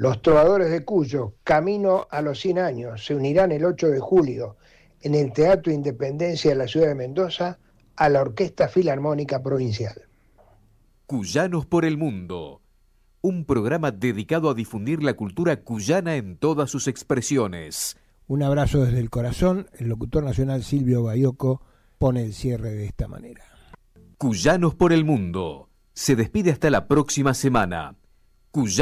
Los Trovadores de Cuyo, Camino a los 100 años, se unirán el 8 de julio en el Teatro Independencia de la ciudad de Mendoza a la Orquesta Filarmónica Provincial. Cuyanos por el Mundo, un programa dedicado a difundir la cultura cuyana en todas sus expresiones. Un abrazo desde el corazón. El locutor nacional Silvio Baioco pone el cierre de esta manera. Cuyanos por el Mundo se despide hasta la próxima semana.